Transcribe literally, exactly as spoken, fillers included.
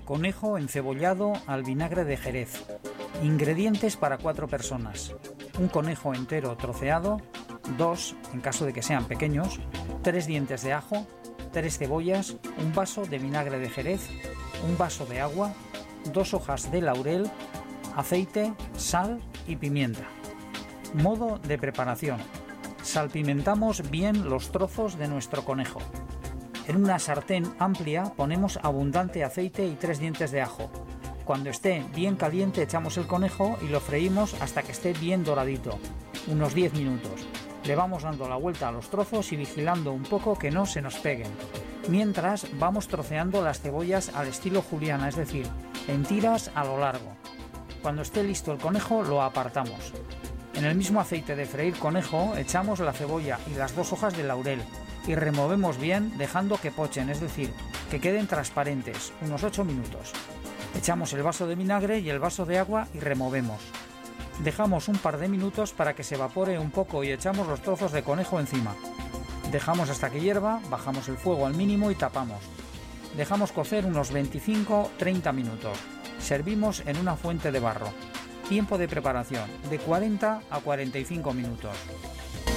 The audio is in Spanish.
Conejo encebollado al vinagre de Jerez. Ingredientes para cuatro personas: un conejo entero troceado, dos en caso de que sean pequeños, tres dientes de ajo, tres cebollas, un vaso de vinagre de Jerez, un vaso de agua, dos hojas de laurel, aceite, sal y pimienta. Modo de preparación: salpimentamos bien los trozos de nuestro conejo. En una sartén amplia ponemos abundante aceite y tres dientes de ajo. Cuando esté bien caliente echamos el conejo y lo freímos hasta que esté bien doradito, unos diez minutos. Le vamos dando la vuelta a los trozos y vigilando un poco que no se nos peguen. Mientras vamos troceando las cebollas al estilo juliana, es decir, en tiras a lo largo. Cuando esté listo el conejo lo apartamos. En el mismo aceite de freír conejo echamos la cebolla y las dos hojas de laurel y removemos bien dejando que pochen, es decir, que queden transparentes, unos ocho minutos. Echamos el vaso de vinagre y el vaso de agua y removemos. Dejamos un par de minutos para que se evapore un poco y echamos los trozos de conejo encima. Dejamos hasta que hierva, bajamos el fuego al mínimo y tapamos. Dejamos cocer unos veinticinco a treinta minutos. Servimos en una fuente de barro. Tiempo de preparación de cuarenta a cuarenta y cinco minutos.